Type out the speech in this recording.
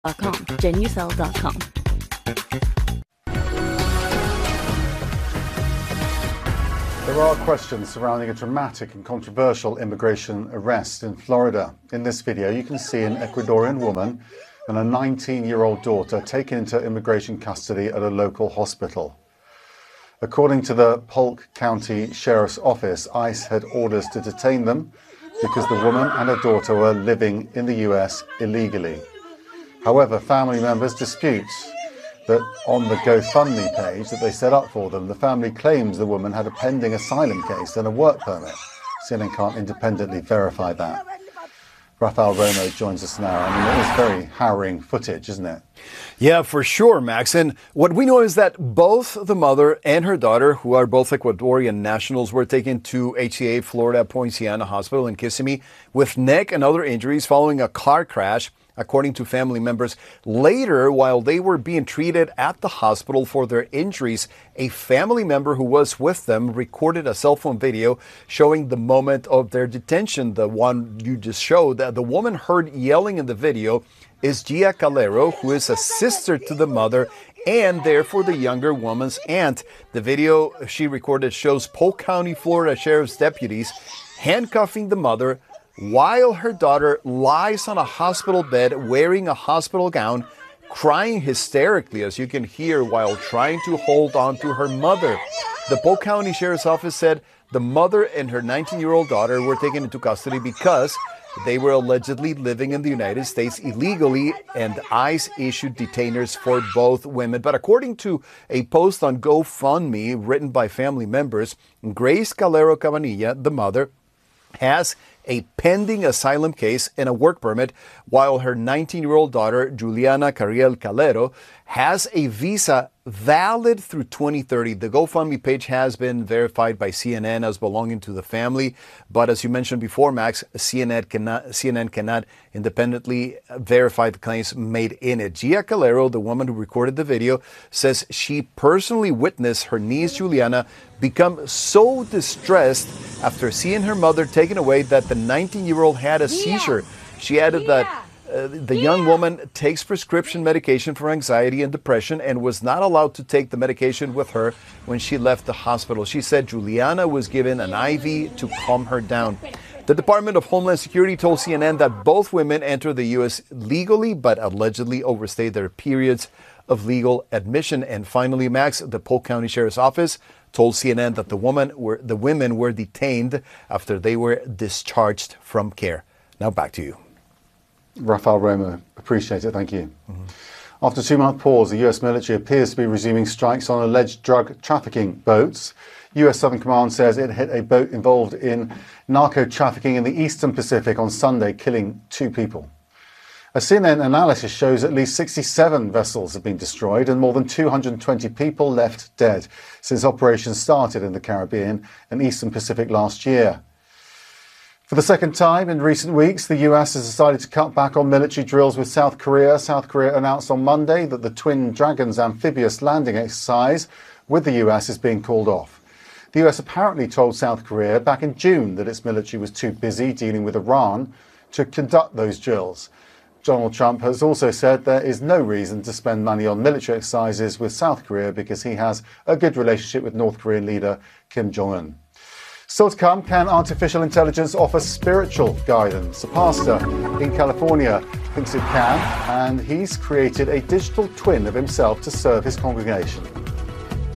Genucel.com. There are questions surrounding a dramatic and controversial immigration arrest in Florida. In this video, you can see an Ecuadorian woman and a 19-year-old daughter taken into immigration custody at a local hospital. According to the Polk County Sheriff's Office, ICE had orders to detain them because the woman and her daughter were living in the US illegally. However, family members dispute that on the GoFundMe page that they set up for them, the family claims the woman had a pending asylum case and a work permit. CNN can't independently verify that. Rafael Romo joins us now. I mean, it is very harrowing footage, isn't it? Yeah, for sure, Max. And what we know is that both the mother and her daughter, who are both Ecuadorian nationals, were taken to HCA Florida Poinciana Hospital in Kissimmee with neck and other injuries following a car crash, according to family members. Later, while they were being treated at the hospital for their injuries, a family member who was with them recorded a cell phone video showing the moment of their detention, the one you just showed. The woman heard yelling in the video is Gia Calero, who is a sister to the mother and therefore the younger woman's aunt. The video she recorded shows Polk County, Florida Sheriff's deputies handcuffing the mother while her daughter lies on a hospital bed wearing a hospital gown, crying hysterically, as you can hear, while trying to hold on to her mother. The Polk County Sheriff's Office said the mother and her 19-year-old daughter were taken into custody because they were allegedly living in the United States illegally, and ICE issued detainers for both women. But according to a post on GoFundMe written by family members, Grace Calero Cabanilla, the mother, has a pending asylum case and a work permit, while her 19-year-old daughter, Juliana Carriel Calero, has a visa valid through 2030. The GoFundMe page has been verified by CNN as belonging to the family, but as you mentioned before, Max, CNN cannot independently verify the claims made in it. Gia Calero, the woman who recorded the video, says she personally witnessed her niece Juliana become so distressed after seeing her mother taken away that the 19-year-old had a seizure. She added that the young woman takes prescription medication for anxiety and depression and was not allowed to take the medication with her when she left the hospital. She said Juliana was given an IV to calm her down. The Department of Homeland Security told CNN that both women entered the U.S. legally, but allegedly overstayed their periods of legal admission. And finally, Max, the Polk County Sheriff's Office told CNN that the women were detained after they were discharged from care. Now back to you. Rafael Romo, appreciate it. Thank you. After a 2-month pause, the US military appears to be resuming strikes on alleged drug trafficking boats. US Southern Command says it hit a boat involved in narco trafficking in the Eastern Pacific on Sunday, killing 2 people. A CNN analysis shows at least 67 vessels have been destroyed and more than 220 people left dead since operations started in the Caribbean and Eastern Pacific last year. For the second time in recent weeks, the US has decided to cut back on military drills with South Korea. South Korea announced on Monday that the Twin Dragons amphibious landing exercise with the US is being called off. The US apparently told South Korea back in June that its military was too busy dealing with Iran to conduct those drills. Donald Trump has also said there is no reason to spend money on military exercises with South Korea because he has a good relationship with North Korean leader Kim Jong-un. Still to come, can artificial intelligence offer spiritual guidance? A pastor in California thinks it can, and he's created a digital twin of himself to serve his congregation.